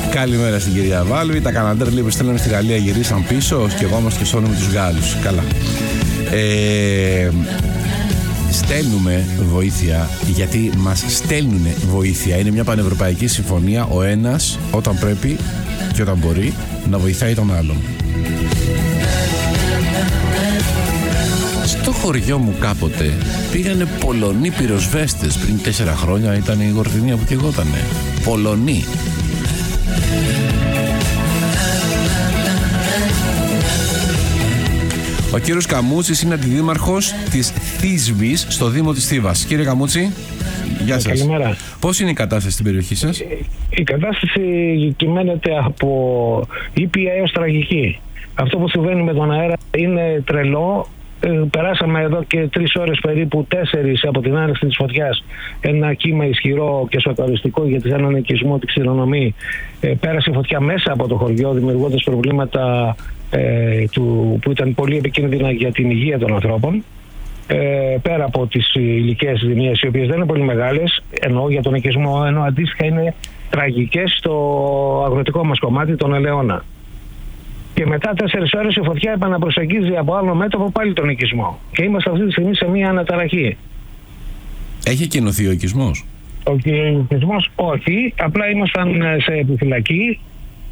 Καλημέρα στην κυρία Βάλβη. Τα Καναντέρ λίγο στέλναμε στη Γαλλία, γυρίσαν πίσω και εγώ όμως και σώνουμε τους Γάλλους. Καλά. Στέλνουμε βοήθεια γιατί μας στέλνουν βοήθεια. Είναι μια πανευρωπαϊκή συμφωνία. Ο ένας όταν πρέπει και όταν μπορεί να βοηθάει τον άλλον. Στο χωριό μου κάποτε πήγανε Πολωνοί πυροσβέστες. Πριν 4 χρόνια ήταν η Γορδινία που καιγότανε. Πολωνοί. Ο κύριος Καμούτσης είναι αντιδήμαρχος της Θήσβης στο Δήμο της Θήβας. Κύριε Καμούτσι, γεια σας. Καλημέρα. Πώς είναι η κατάσταση στην περιοχή σας? Η κατάσταση κυμαίνεται από ήπια έως τραγική. Αυτό που συμβαίνει με τον αέρα είναι τρελό. Περάσαμε εδώ και 3 ώρες περίπου, 4 από την άνοιξη της φωτιάς. Ένα κύμα ισχυρό και σοκαριστικό γιατί σε έναν οικισμό τη ξηρονομεί. Πέρασε η φωτιά μέσα από το χωριό, δημιουργώντας προβλήματα που ήταν πολύ επικίνδυνα για την υγεία των ανθρώπων. Πέρα από τις υλικές ζημίες, οι οποίες δεν είναι πολύ μεγάλες, εννοώ για τον οικισμό, ενώ αντίστοιχα είναι τραγικές στο αγροτικό μας κομμάτι, τον Ελαιώνα. Και μετά 4 ώρες η φωτιά επαναπροσεγγίζει από άλλο μέτωπο πάλι τον οικισμό. Και είμαστε αυτή τη στιγμή σε μια αναταραχή. Έχει εκκοινωθεί ο οικισμός? Ο οικισμός όχι, απλά ήμασταν σε επιφυλακή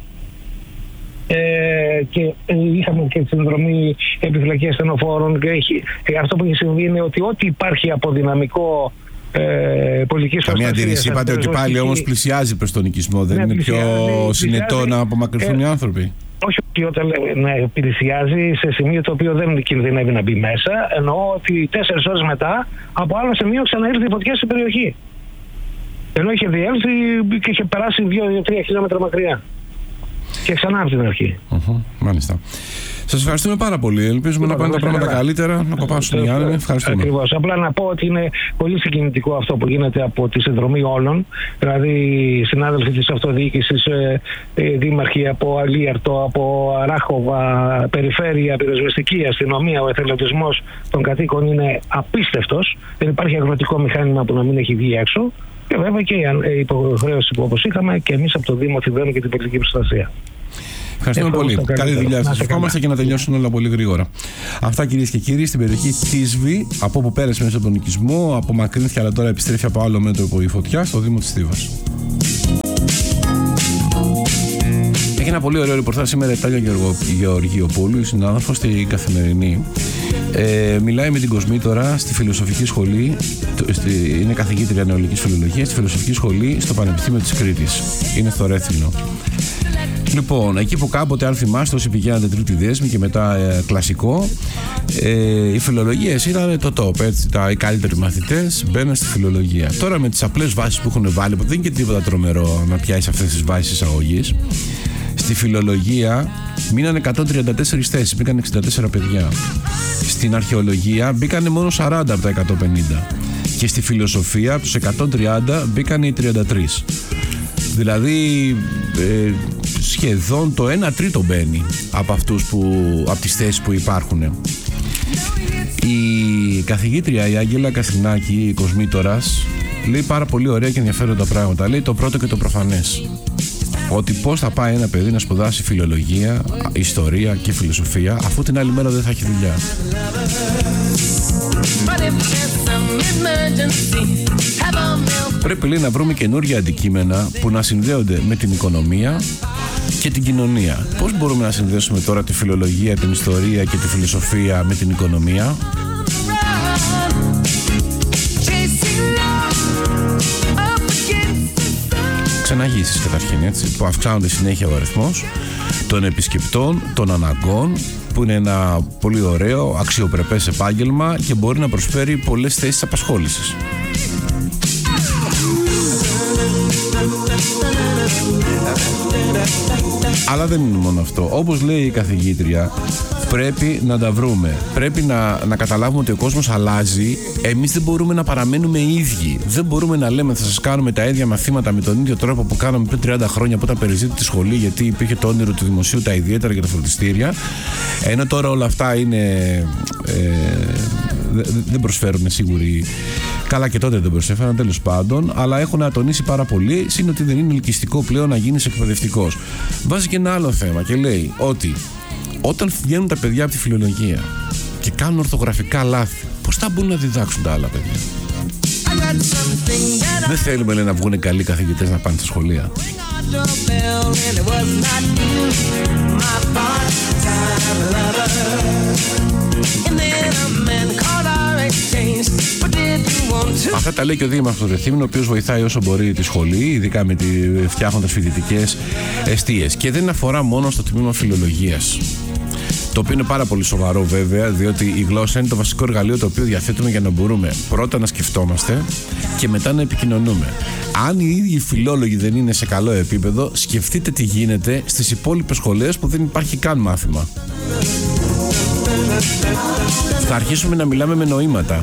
και είχαμε και τη συνδρομή επιφυλακή ασθενοφόρων και αυτό που έχει συμβεί είναι ότι ό,τι υπάρχει από δυναμικό πολιτικής προστασίας. Καμία αντίρρηση. Είπατε ότι πάλι όμως πλησιάζει προς τον οικισμό. Δεν είναι πιο συνετό να απομακρυνθούν οι άνθρωποι? Όχι ότι όταν πλησιάζει σε σημείο το οποίο δεν κινδυνεύει να μπει μέσα, εννοώ ότι 4 ώρες μετά από άλλο σημείο ξαναήρθε η φωτιά στην περιοχή. Ενώ είχε διέλθει και είχε περάσει 2-3 χιλιόμετρα μακριά. Και ξανά από την αρχή. Μάλιστα. Σας ευχαριστούμε πάρα πολύ. Ελπίζουμε να πάνε τα πράγματα καλύτερα, να κοπάσουν οι άνεμοι. Ευχαριστούμε. Ακριβώς. Απλά να πω ότι είναι πολύ συγκινητικό αυτό που γίνεται από τη συνδρομή όλων. Δηλαδή, συνάδελφοι της αυτοδιοίκησης, δήμαρχοι από Αλίαρτο, από Αράχοβα, περιφέρεια, πυροσβεστική, αστυνομία, ο εθελοντισμός των κατοίκων είναι απίστευτος. Δεν υπάρχει αγροτικό μηχάνημα που να μην έχει βγει έξω. Και βέβαια και η υποχρέωση που όπως είχαμε και εμείς από το Δήμο Θηβαίνου και την πολιτική προστασία. Ευχαριστούμε πολύ. Καλή δουλειά σας. Ευχόμαστε και να τελειώσουν όλα πολύ γρήγορα. Αυτά, κυρίες και κύριοι, στην περιοχή Θήσβη, από όπου πέρασε μέσα από τον οικισμό, απομακρύνθηκε αλλά τώρα επιστρέφει από άλλο μέτωπο η φωτιά στο Δήμο της Θήβας. Έχει ένα πολύ ωραίο ρεπορτάζ σήμερα η Τάλια Γεωργιοπούλου, συνάδελφος στην Καθημερινή. Μιλάει με την Κοσμήτωρα στη φιλοσοφική σχολή, είναι καθηγήτρια νεολικής φιλολογίας στη φιλοσοφική σχολή στο Πανεπιστήμιο της Κρήτης. Είναι στο Ρέθυμνο. Λοιπόν, εκεί που κάποτε, αν θυμάστε, όσοι πηγαίνατε τρίτη δέσμη και μετά κλασικό, οι φιλολογίες ήταν το top, έτσι, οι καλύτεροι μαθητές μπαίνουν στη φιλολογία. Τώρα με τις απλές βάσεις που έχουν βάλει, που δεν είναι και τίποτα τρομερό να πιάσει αυτές τις βάσεις εισαγωγής, στη φιλολογία μείνανε 134 θέσεις, μπήκαν 64 παιδιά. Στην αρχαιολογία μπήκανε μόνο 40 από τα 150. Και στη φιλοσοφία από τους 130 μπήκαν οι 33. Δηλαδή σχεδόν το 1 τρίτο μπαίνει από από τις θέσεις που υπάρχουν. Η καθηγήτρια η Άγγελα Καστρινάκη, η Κοσμήτωρας, λέει πάρα πολύ ωραία και ενδιαφέροντα πράγματα. Λέει το πρώτο και το προφανές, ότι πώς θα πάει ένα παιδί να σπουδάσει φιλολογία, ιστορία και φιλοσοφία αφού την άλλη μέρα δεν θα έχει δουλειά. Πρέπει, λέει, να βρούμε καινούργια αντικείμενα που να συνδέονται με την οικονομία και την κοινωνία. Πώς μπορούμε να συνδέσουμε τώρα τη φιλολογία, την ιστορία και τη φιλοσοφία με την οικονομία? Ξεναγήσεις καταρχήν, έτσι, που αυξάνονται συνέχεια ο αριθμός των επισκεπτών, των αναγκών, που είναι ένα πολύ ωραίο, αξιοπρεπές επάγγελμα και μπορεί να προσφέρει πολλές θέσεις απασχόλησης. Αλλά δεν είναι μόνο αυτό. Όπως λέει η καθηγήτρια, πρέπει να τα βρούμε. Πρέπει να καταλάβουμε ότι ο κόσμος αλλάζει. Εμείς δεν μπορούμε να παραμένουμε οι ίδιοι. Δεν μπορούμε να λέμε θα σας κάνουμε τα ίδια μαθήματα με τον ίδιο τρόπο που κάναμε πριν 30 χρόνια που ήταν περιζήτητη τη σχολή, γιατί υπήρχε το όνειρο του δημοσίου, τα ιδιαίτερα για τα φροντιστήρια. Ενώ τώρα όλα αυτά είναι δεν προσφέρουν σίγουροι. Καλά και τότε δεν προσέφεραν, τέλος πάντων, αλλά έχουν ατονίσει πάρα πολύ, συν ότι δεν είναι ελκυστικό πλέον να γίνεις εκπαιδευτικός. Βάζει και ένα άλλο θέμα και λέει ότι όταν βγαίνουν τα παιδιά από τη φιλολογία και κάνουν ορθογραφικά λάθη, πώς θα μπορούν να διδάξουν τα άλλα παιδιά? Δεν θέλουμε, λέει, να βγουν καλοί καθηγητές να πάνε στα σχολεία. Αυτά τα λέει και ο Δήμαρχος του Ρεθύμνου, ο οποίος βοηθάει όσο μπορεί τη σχολή, ειδικά φτιάχνοντας φοιτητικές εστίες. Και δεν αφορά μόνο στο τμήμα φιλολογίας, το οποίο είναι πάρα πολύ σοβαρό βέβαια, διότι η γλώσσα είναι το βασικό εργαλείο το οποίο διαθέτουμε για να μπορούμε πρώτα να σκεφτόμαστε και μετά να επικοινωνούμε. Αν οι ίδιοι φιλόλογοι δεν είναι σε καλό επίπεδο, σκεφτείτε τι γίνεται στις υπόλοιπες σχολές που δεν υπάρχει καν μάθημα. Θα αρχίσουμε να μιλάμε με νοήματα.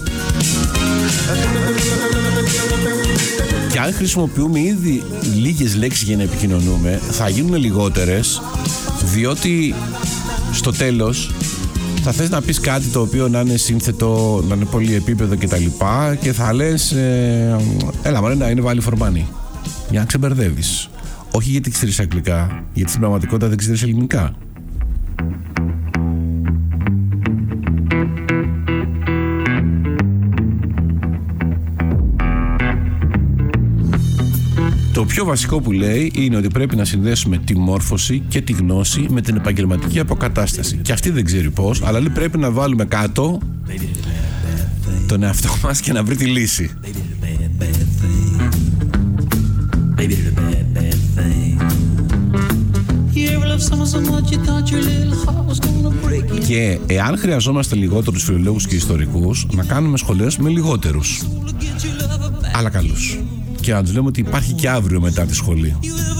Και αν χρησιμοποιούμε ήδη λίγες λέξεις για να επικοινωνούμε, θα γίνουν λιγότερες, διότι στο τέλος θα θες να πεις κάτι το οποίο να είναι σύνθετο, να είναι πολυεπίπεδο κτλ. Και θα λες έλα μωρέ, να είναι βάλει φορμάνι, για να ξεμπερδεύεις. Όχι γιατί ξέρεις αγγλικά, γιατί στην πραγματικότητα δεν ξέρεις ελληνικά. Το πιο βασικό που λέει είναι ότι πρέπει να συνδέσουμε τη μόρφωση και τη γνώση με την επαγγελματική αποκατάσταση. Και αυτή δεν ξέρει πώς, αλλά λέει πρέπει να βάλουμε κάτω τον εαυτό μας και να βρει τη λύση. Και εάν χρειαζόμαστε λιγότερους φιλολόγους και ιστορικούς, να κάνουμε σχολές με λιγότερους, αλλά καλούς. Και να τους λέμε ότι υπάρχει και αύριο μετά τη σχολή.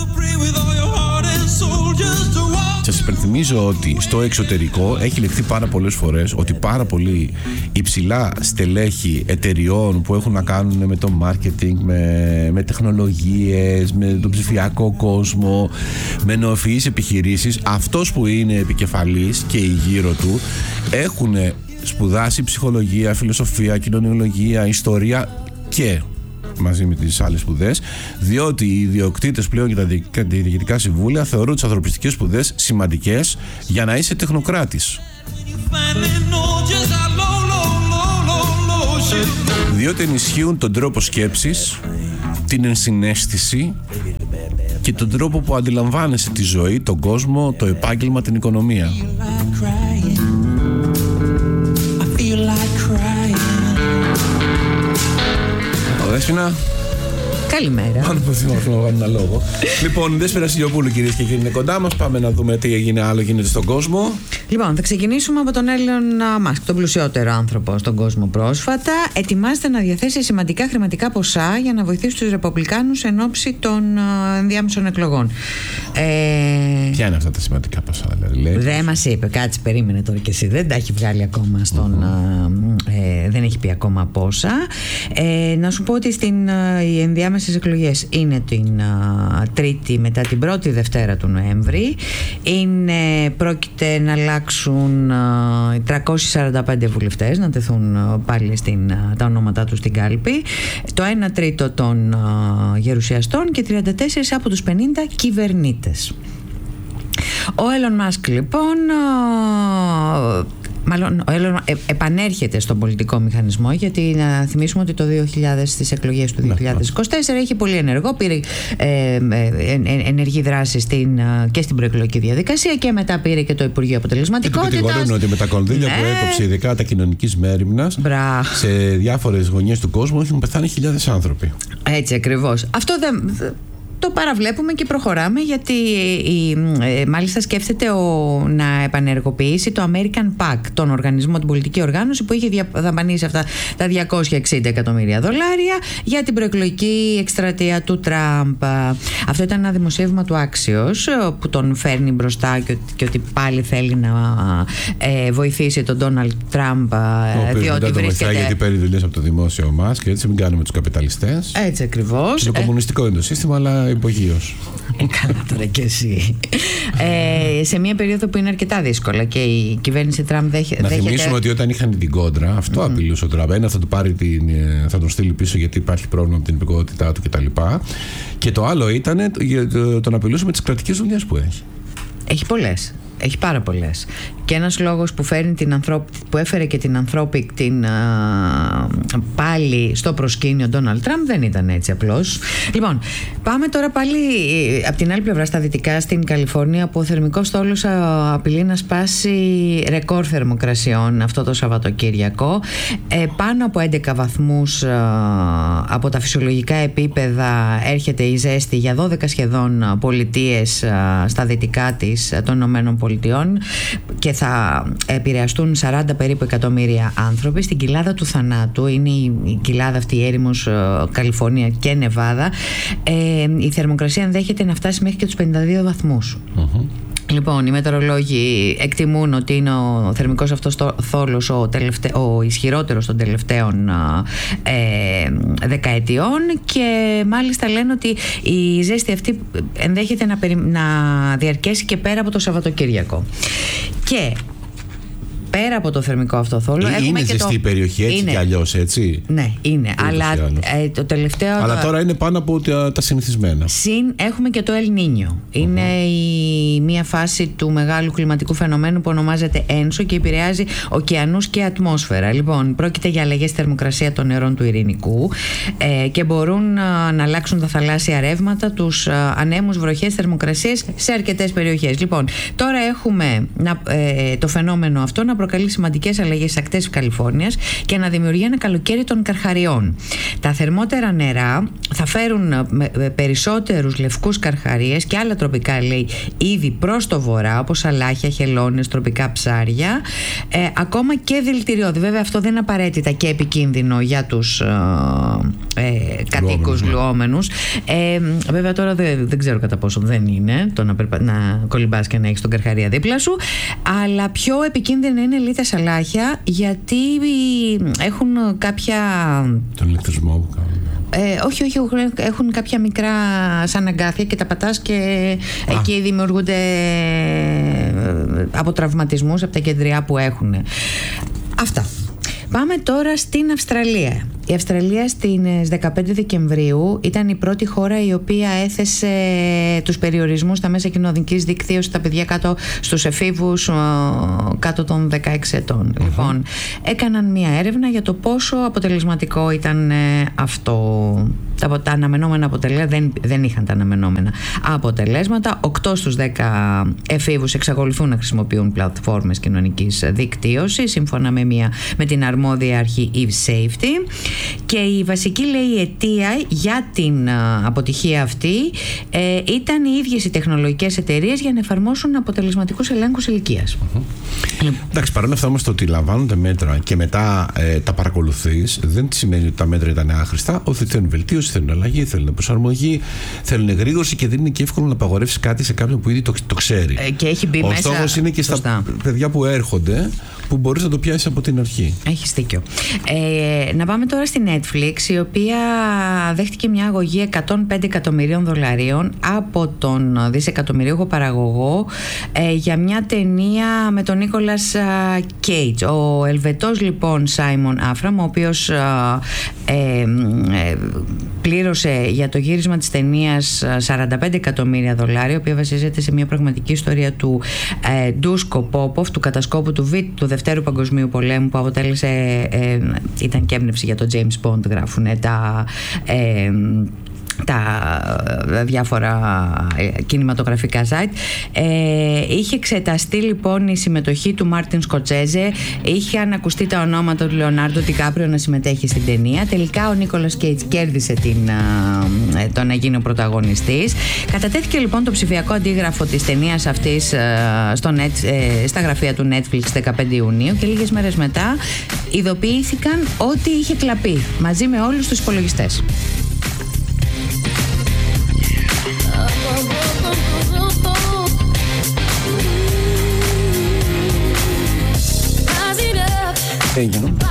Σας υπενθυμίζω ότι στο εξωτερικό έχει λεχθεί πάρα πολλές φορές ότι πάρα πολλοί υψηλά στελέχη εταιριών που έχουν να κάνουν με το marketing, με τεχνολογίες, με τον ψηφιακό κόσμο, με νεοφυείς επιχειρήσεις, αυτός που είναι επικεφαλής και η γύρω του έχουν σπουδάσει ψυχολογία, φιλοσοφία, κοινωνιολογία, ιστορία και μαζί με τις άλλες σπουδές, διότι οι ιδιοκτήτες πλέον και τα διοικητικά συμβούλια θεωρούν τις ανθρωπιστικές σπουδές σημαντικές για να είσαι τεχνοκράτης. Διότι ενισχύουν τον τρόπο σκέψης, την ενσυναίσθηση και τον τρόπο που αντιλαμβάνεσαι τη ζωή, τον κόσμο, το επάγγελμα, την οικονομία. Δέσποινα. Καλημέρα. Πάνω από σήμερα να βγάλουμε ένα λόγο. Λοιπόν, η Δέσποινα Σιλιοπούλου, κυρίες και κύριοι, είναι κοντά μας. Πάμε να δούμε τι έγινε άλλο γίνεται στον κόσμο. Λοιπόν, θα ξεκινήσουμε από τον Έλλον Μάσκ, τον πλουσιότερο άνθρωπο στον κόσμο πρόσφατα. Ετοιμάζεται να διαθέσει σημαντικά χρηματικά ποσά για να βοηθήσει τους Ρεπουμπλικάνους εν ώψη των ενδιάμεσων εκλογών. Ποια είναι αυτά τα σημαντικά ποσά, δηλαδή? Δεν μας είπε, κάτσε, περίμενε τώρα κι εσύ. Δεν τα έχει βγάλει ακόμα δεν έχει πει ακόμα πόσα. Να σου πω ότι οι ενδιάμεσες εκλογές είναι την Τρίτη μετά την πρώτη Δευτέρα του Νοέμβρη. Πρόκειται να αλλάξουν 345 βουλευτές, να τεθούν πάλι τα ονόματά τους στην κάλπη, το 1 τρίτο των γερουσιαστών και 34 από τους 50 κυβερνήτες. Ο Έλλον Μάσκ λοιπόν μάλλον ο Έλλον επανέρχεται στον πολιτικό μηχανισμό, γιατί να θυμίσουμε ότι το 2000 στις εκλογές του 2024 είχε πολύ ενεργό, πήρε ενεργή δράση και στην προεκλογική διαδικασία και μετά πήρε και το Υπουργείο Αποτελεσματικότητας. Και κατηγορούν ότι με τα κονδύλια που έκοψε, ειδικά τα κοινωνικής μέριμνας, σε διάφορες γωνιές του κόσμου έχουν πεθάνει χιλιάδες άνθρωποι. Έτσι ακριβώς. Αυτό το παραβλέπουμε και προχωράμε, γιατί μάλιστα σκέφτεται να επανεργοποιήσει το American PAC, τον οργανισμό, την πολιτική οργάνωση που είχε δαπανίσει αυτά τα $260 εκατομμύρια για την προεκλογική εκστρατεία του Τραμπ. Αυτό ήταν ένα δημοσίευμα του Axios που τον φέρνει μπροστά και ότι πάλι θέλει να βοηθήσει τον Ντόναλντ Τραμπ, διότι βρίσκεται... γιατί παίρνει δουλειές από το δημόσιο μας και έτσι μην κάνουμε τους καπιταλιστές. Έτσι ακριβώς. Το κομμουνιστικό είναι το σύστημα, αλλά υπογείως. Καλά τώρα κι εσύ. Σε μια περίοδο που είναι αρκετά δύσκολα και η κυβέρνηση Τραμπ δέχεται. Να θυμίσουμε ότι όταν είχαν την κόντρα, αυτό απειλούσε ο Τραμπ. Ένα θα τον στείλει πίσω γιατί υπάρχει πρόβλημα με την υπηκότητά του κτλ. Και το άλλο ήταν τον απειλούσε με τις κρατικές δουλειές που έχει. Έχει πολλές. Έχει πάρα πολλές. Και ένας λόγος που έφερε και την ανθρώπη πάλι στο προσκήνιο Ντόναλντ Τραμπ δεν ήταν έτσι απλώς. Λοιπόν, πάμε τώρα πάλι από την άλλη πλευρά στα δυτικά, στην Καλιφόρνια, που ο θερμικός στόλος απειλεί να σπάσει ρεκόρ θερμοκρασιών αυτό το Σαββατοκύριακο. Πάνω από 11 βαθμούς από τα φυσιολογικά επίπεδα έρχεται η ζέστη για 12 σχεδόν πολιτείες στα δυτικά των ΗΠΑ και θα επηρεαστούν 40 περίπου εκατομμύρια άνθρωποι. Στην κοιλάδα του θανάτου, είναι η κοιλάδα αυτή, η έρημος Καλιφόρνια και Νεβάδα, η θερμοκρασία ενδέχεται να φτάσει μέχρι και τους 52 βαθμούς. Λοιπόν, οι μετεωρολόγοι εκτιμούν ότι είναι ο θερμικός αυτός θόλος ο ισχυρότερος των τελευταίων δεκαετιών, και μάλιστα λένε ότι η ζέστη αυτή ενδέχεται να διαρκέσει και πέρα από το Σαββατοκύριακο. Και πέρα από το θερμικό αυτό θόλο. Είναι ζεστή η περιοχή έτσι κι αλλιώς, έτσι. Ναι, είναι. Αλλά το τελευταίο. Αλλά τώρα είναι πάνω από τα συνηθισμένα. Έχουμε και το El Niño. Είναι μία φάση του μεγάλου κλιματικού φαινομένου που ονομάζεται Ένσο και επηρεάζει ωκεανούς και ατμόσφαιρα. Λοιπόν, πρόκειται για αλλαγές στη θερμοκρασία των νερών του Ειρηνικού και μπορούν να αλλάξουν τα θαλάσσια ρεύματα, τους ανέμους, βροχές, θερμοκρασίες σε αρκετές περιοχές. Λοιπόν, τώρα έχουμε το φαινόμενο αυτό να προκαλεί σημαντικές αλλαγές στις ακτές της Καλιφόρνιας και να δημιουργεί ένα καλοκαίρι των καρχαριών. Τα θερμότερα νερά θα φέρουν περισσότερους λευκούς καρχαρίες και άλλα τροπικά, λέει, είδη προς το βορρά, όπως αλάχια, χελώνες, τροπικά ψάρια, ακόμα και δηλητηριώδη. Βέβαια, αυτό δεν είναι απαραίτητα και επικίνδυνο για τους κατοίκους λουόμενους. Βέβαια, τώρα δεν ξέρω κατά πόσο δεν είναι το να κολυμπάς και να έχεις τον καρχαρία δίπλα σου, αλλά πιο επικίνδυνο είναι λίθες αλάχια, γιατί έχουν κάποια... Τον ηλεκτρισμό που κάνουν. Όχι, έχουν κάποια μικρά σαν αγκάθια και τα πατάς και εκεί δημιουργούνται από τραυματισμούς από τα κεντριά που έχουν. Αυτά. Πάμε τώρα στην Αυστραλία. Η Αυστραλία στις 15 Δεκεμβρίου ήταν η πρώτη χώρα η οποία έθεσε τους περιορισμούς στα μέσα κοινωνικής δικτύωσης στα παιδιά κάτω, στους εφήβους κάτω των 16 ετών. Λοιπόν, έκαναν μία έρευνα για το πόσο αποτελεσματικό ήταν αυτό. Τα αναμενόμενα αποτελέσματα δεν είχαν τα αναμενόμενα αποτελέσματα. 8 στους 10 εφήβους εξακολουθούν να χρησιμοποιούν πλατφόρμες κοινωνικής δικτύωσης, σύμφωνα με την αρμόδια αρχή Eve Safety. Και η βασική, λέει, αιτία για την αποτυχία αυτή ήταν οι ίδιες οι τεχνολογικές εταιρείες για να εφαρμόσουν αποτελεσματικούς ελέγχους ηλικίας. Εντάξει, παρόλα αυτά όμως το ότι λαμβάνονται μέτρα και μετά τα παρακολουθείς δεν σημαίνει ότι τα μέτρα ήταν άχρηστα. Ότι θέλουν βελτίωση, θέλουν αλλαγή, θέλουν προσαρμογή, θέλουν εγρήγορση και δεν είναι και εύκολο να απαγορεύσεις κάτι σε κάποιον που ήδη το ξέρει. Και έχει μπει ο μέσα. στόχος είναι και στα παιδιά που έρχονται, που μπορείς να το πιάσεις από την αρχή. Έχεις δίκιο. Να πάμε τώρα στη Netflix, η οποία δέχτηκε μια αγωγή $105 εκατομμυρίων από τον δισεκατομμυρίουχο παραγωγό για μια ταινία με τον Νίκολας Κέιτζ. Ο Ελβετός, λοιπόν, Σάιμον Άφραμ, ο οποίος πλήρωσε για το γύρισμα της ταινίας $45 εκατομμύρια, η οποία βασίζεται σε μια πραγματική ιστορία του Ντούσκο Πόποφ, του κατασκόπου του Δευτέρου Παγκοσμίου Πολέμου, που ήταν και έμπνευση για το James Bond, γράφουν τα διάφορα κινηματογραφικά site. Είχε εξεταστεί, λοιπόν, η συμμετοχή του Μάρτιν Σκοτσέζε, είχαν ακουστεί τα ονόματα του Λεωνάρντο Ντικάπριο να συμμετέχει στην ταινία. Τελικά ο Νίκολας Κέιτς κέρδισε το να γίνει ο πρωταγωνιστής. Κατατέθηκε, λοιπόν, το ψηφιακό αντίγραφο της ταινίας αυτής στα γραφεία του Netflix 15 Ιουνίου και λίγες μέρες μετά ειδοποιήθηκαν ότι είχε κλαπεί μαζί με όλους τους υπολογιστές.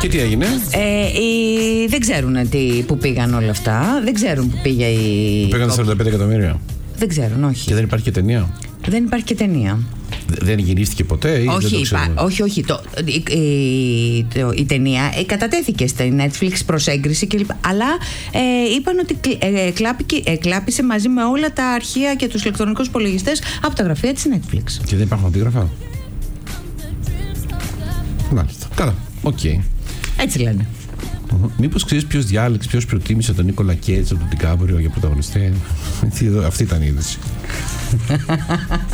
Και τι έγινε? Δεν ξέρουν πού πήγαν όλα αυτά. Δεν ξέρουν πού πήγε η. Πήγαν 45 εκατομμύρια. Δεν ξέρουν, όχι. Και δεν υπάρχει και ταινία. Δεν υπάρχει και ταινία. Δεν γυρίστηκε ποτέ ή όχι, δεν το ξέρουμε? όχι. Η ταινία κατατέθηκε στη Netflix προς έγκριση κλπ. Αλλά είπαν ότι κλάπησε μαζί με όλα τα αρχεία και τους ηλεκτρονικούς υπολογιστές από τα γραφεία της Netflix. Και δεν υπάρχουν αντίγραφα. Μάλιστα. Καλά. Οκ. Έτσι λένε. Μήπως ξέρεις ποιος προτίμησε τον Νίκολα Κέιτς από τον Ντικάπριο για πρωταγωνιστή? Αυτή ήταν η είδηση.